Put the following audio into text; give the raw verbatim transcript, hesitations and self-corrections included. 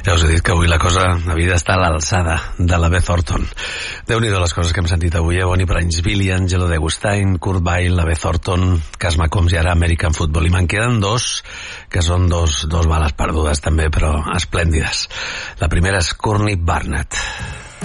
Ja us he dit que avui la cosa havia d'estar a l'alçada de la Beth Orton. Déu-n'hi-do les coses que hem sentit avui, eh? Bonnie Prince-Billy, Angelo De Agustin, Kurt Weill, la Beth Orton, Cas Macombs i ara American Football. I me'n queden dos, que són dos, dos bales perdudes també, però esplèndides. La primera és Courtney Barnett.